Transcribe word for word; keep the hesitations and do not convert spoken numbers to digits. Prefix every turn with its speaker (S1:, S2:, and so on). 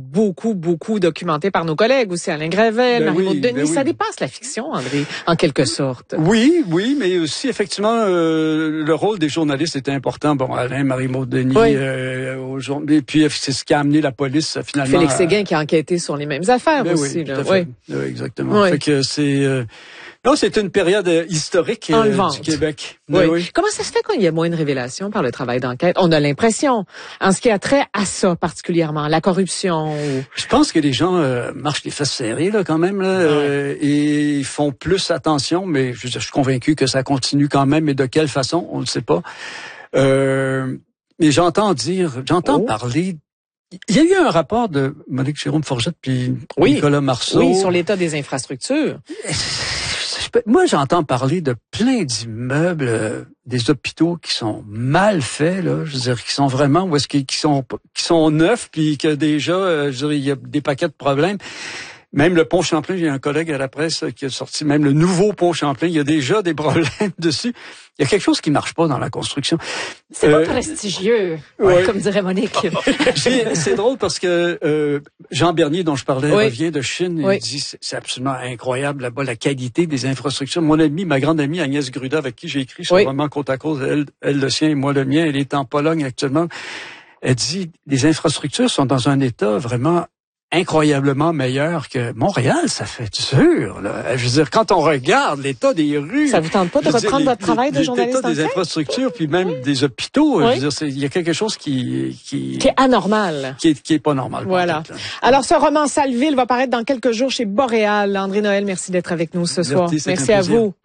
S1: beaucoup, beaucoup documenté par nos collègues aussi, Alain Gravel,
S2: ben
S1: Marie-Maud
S2: oui,
S1: Denis.
S2: ben oui.
S1: Ça dépasse la fiction, André, en quelque sorte.
S2: Oui, oui, mais aussi, effectivement, euh, le rôle des journalistes était important. Bon, Alain, Marie-Maud Denis,
S1: Oui.
S2: euh, aujourd'hui, et puis c'est ce qui a amené la police, finalement.
S1: Félix
S2: à...
S1: Séguin qui a enquêté sur les mêmes affaires
S2: ben
S1: aussi.
S2: Oui,
S1: là.
S2: tout à fait.
S1: Oui.
S2: Oui, exactement.
S1: Oui.
S2: Fait que c'est... Euh... Non, c'est une période euh, historique euh, du Québec.
S1: Oui.
S2: oui.
S1: Comment ça se fait qu'il y a moins de révélations par le travail d'enquête? On a l'impression, en ce qui a trait à ça particulièrement, la corruption. Ou...
S2: Je pense que les gens euh, marchent les fesses serrées là, quand même, là, ouais. euh, et ils font plus attention, mais je, je suis convaincu que ça continue quand même, et de quelle façon, on ne sait pas. Euh, mais j'entends dire, j'entends
S1: oh.
S2: parler... Il y a eu un rapport de Monique Jérôme Forget puis
S1: oui.
S2: Nicolas Marceau.
S1: Oui, sur l'état des infrastructures.
S2: Moi, j'entends parler de plein d'immeubles, euh, des hôpitaux qui sont mal faits, là. Je veux dire, qui sont vraiment, où est-ce qu'ils qui sont, qui sont neufs, puis que déjà, euh, je veux dire, il y a des paquets de problèmes. Même le pont Champlain, j'ai un collègue à la presse qui a sorti même le nouveau pont Champlain. Il y a déjà des problèmes dessus. Il y a quelque chose qui marche pas dans la construction.
S1: C'est euh, pas prestigieux, ouais. comme dirait Monique.
S2: C'est drôle parce que euh, Jean Bernier, dont je parlais, oui. revient de Chine.
S1: Oui.
S2: Il dit c'est absolument incroyable là-bas la qualité des infrastructures. Mon amie, ma grande amie Agnès Gruda, avec qui j'ai écrit sur oui. roman côte à côte, elle, elle le sien et moi le mien, elle est en Pologne actuellement. Elle dit les infrastructures sont dans un état vraiment incroyablement meilleur que Montréal, ça fait dur. Là. Je veux dire, quand on regarde l'état des rues...
S1: Ça vous tente pas de reprendre
S2: dire,
S1: votre
S2: les,
S1: travail de journaliste
S2: l'état des infrastructures, puis même oui. des hôpitaux. Oui. Je veux dire, il y a quelque chose qui... Qui,
S1: qui est anormal.
S2: Qui est, qui est pas normal.
S1: Voilà. Alors, ce roman Salville va paraître dans quelques jours chez Boréal. André Noël, merci d'être avec nous ce soir. Merci, merci à vous.